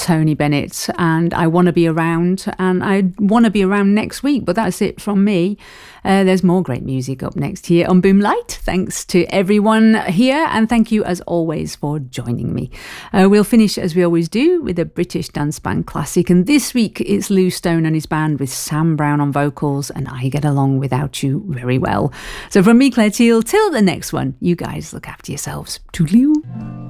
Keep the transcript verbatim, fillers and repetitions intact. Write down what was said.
Tony Bennett, and I want to be around, and I want to be around next week. But that's it from me. Uh, there's more great music up next here on Boomlight. Thanks to everyone here, and thank you as always for joining me. Uh, we'll finish as we always do with a British dance band classic, and this week it's Lou Stone and his band with Sam Brown on vocals and I Get Along Without You Very Well. So from me, Claire Teal, till the next one, you guys look after yourselves. Toodaloo.